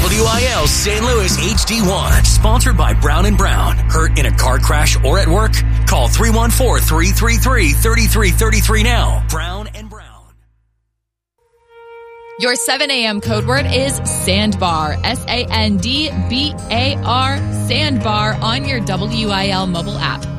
WIL St. Louis HD1. Sponsored by Brown & Brown. Hurt in a car crash or at work? Call 314-333-3333 now. Brown & Brown. Your 7 a.m. code word is Sandbar. Sandbar. Sandbar on your WIL mobile app.